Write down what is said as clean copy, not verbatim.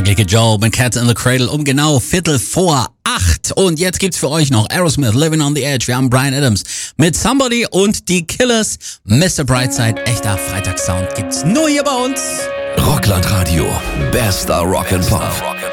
Unsägliche Joe mit Cats in the Cradle um genau 7:45. Und jetzt gibt's für euch noch Aerosmith, Living on the Edge. Wir haben Bryan Adams mit Somebody und die Killers. Mr. Brightside, echter Freitagssound gibt's nur hier bei uns. Rockland Radio, bester Rock'n'Pop.